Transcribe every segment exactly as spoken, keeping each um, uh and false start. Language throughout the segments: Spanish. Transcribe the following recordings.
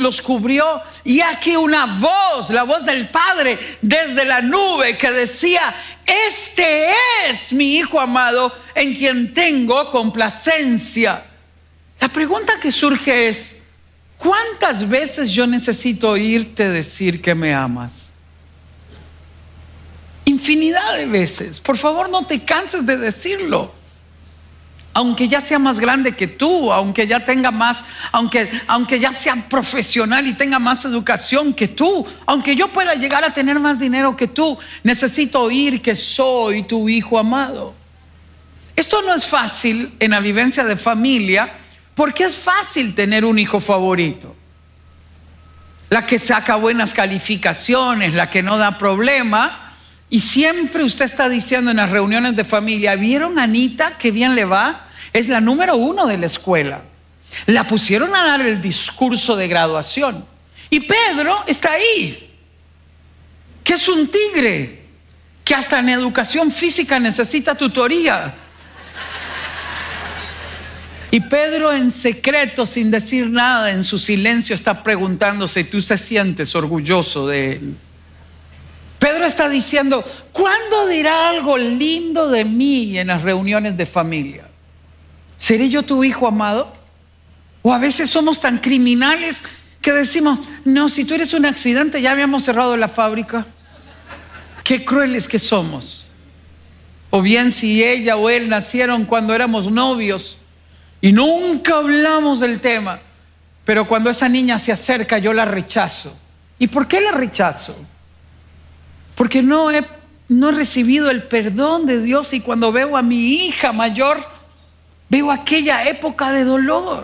los cubrió, y aquí una voz, la voz del Padre desde la nube, que decía: este es mi Hijo amado, en quien tengo complacencia. La pregunta que surge es: ¿cuántas veces yo necesito oírte decir que me amas? Infinidad de veces. Por favor, no te canses de decirlo. Aunque ya sea más grande que tú, aunque ya tenga más, aunque, aunque ya sea profesional y tenga más educación que tú, aunque yo pueda llegar a tener más dinero que tú, necesito oír que soy tu Hijo amado. Esto no es fácil en la vivencia de familia, porque es fácil tener un hijo favorito. La que saca buenas calificaciones, la que no da problema. Y siempre usted está diciendo en las reuniones de familia: ¿vieron a Anita qué bien le va? Es la número uno de la escuela. La pusieron a dar el discurso de graduación. Y Pedro está ahí, que es un tigre, que hasta en educación física necesita tutoría. Y Pedro, en secreto, sin decir nada, en su silencio, está preguntándose: ¿tú te sientes orgulloso de él? Pedro está diciendo: ¿cuándo dirá algo lindo de mí en las reuniones de familia? ¿Seré yo tu Hijo amado? O a veces somos tan criminales que decimos: no, si tú eres un accidente ya habíamos cerrado la fábrica. Qué crueles que somos. O bien, si ella o él nacieron cuando éramos novios y nunca hablamos del tema, pero cuando esa niña se acerca yo la rechazo. ¿Y por qué la rechazo? Porque no he, no he recibido el perdón de Dios, y cuando veo a mi hija mayor, veo aquella época de dolor.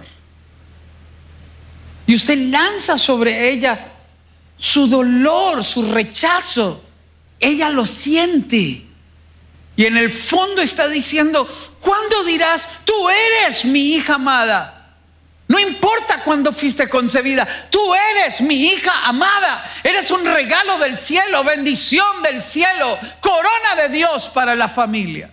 Y usted lanza sobre ella su dolor, su rechazo. Ella lo siente. Y en el fondo está diciendo: ¿cuándo dirás, tú eres mi hija amada? No importa cuándo fuiste concebida, tú eres mi hija amada. Eres un regalo del cielo, bendición del cielo, corona de Dios para la familia.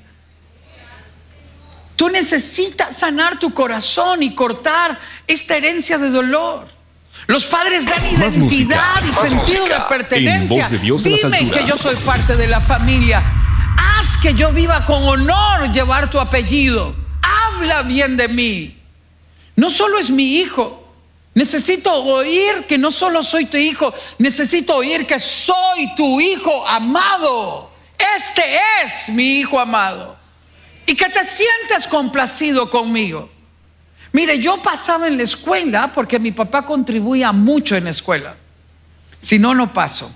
Tú necesitas sanar tu corazón y cortar esta herencia de dolor. Los padres dan Más identidad música, y sentido de pertenencia. En voz de Dios en las Dime alturas. que yo soy parte de la familia. Haz que yo viva con honor llevar tu apellido. Habla bien de mí. No solo es mi hijo. Necesito oír que no solo soy tu hijo, necesito oír que soy tu Hijo amado. Este es mi Hijo amado. Y que te sientes complacido conmigo. Mire, yo pasaba en la escuela porque mi papá contribuía mucho en la escuela. Si no, no paso.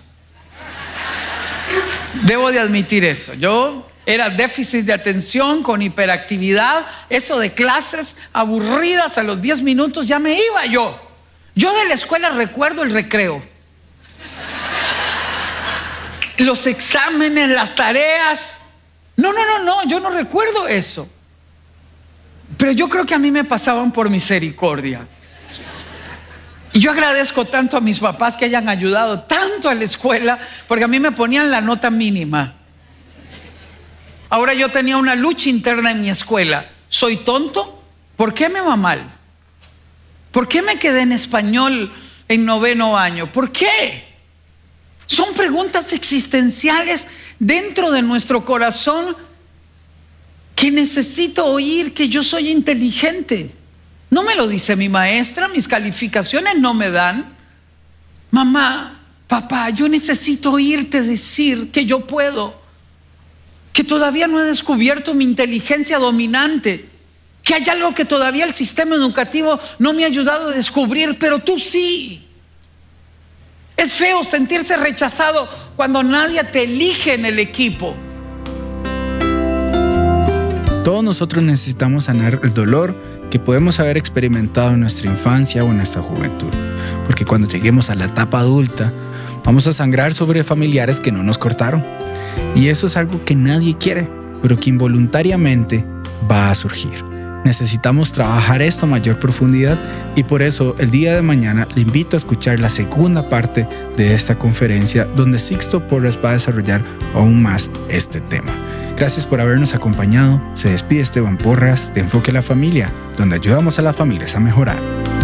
Debo de admitir eso. Yo era déficit de atención con hiperactividad. Eso de clases aburridas, a los diez minutos ya me iba yo. Yo de la escuela recuerdo el recreo. Los exámenes, las tareas. No, no, no, no, yo no recuerdo eso. Pero yo creo que a mí me pasaban por misericordia. Y yo agradezco tanto a mis papás que hayan ayudado tanto a la escuela, porque a mí me ponían la nota mínima. Ahora, yo tenía una lucha interna en mi escuela. ¿Soy tonto? ¿Por qué me va mal? ¿Por qué me quedé en español en noveno año? ¿Por qué? Son preguntas existenciales dentro de nuestro corazón que necesito oír que yo soy inteligente. No me lo dice mi maestra, mis calificaciones no me dan. Mamá, papá, yo necesito oírte decir que yo puedo, que todavía no he descubierto mi inteligencia dominante, que hay algo que todavía el sistema educativo no me ha ayudado a descubrir, pero tú sí. Es feo sentirse rechazado cuando nadie te elige en el equipo. Todos nosotros necesitamos sanar el dolor que podemos haber experimentado en nuestra infancia o en nuestra juventud, porque cuando lleguemos a la etapa adulta vamos a sangrar sobre familiares que no nos cortaron, y eso es algo que nadie quiere, pero que involuntariamente va a surgir. Necesitamos trabajar esto a mayor profundidad, y por eso el día de mañana le invito a escuchar la segunda parte de esta conferencia, donde Sixto Porras va a desarrollar aún más este tema. Gracias por habernos acompañado. Se despide Esteban Porras de Enfoque a la Familia, donde ayudamos a las familias a mejorar.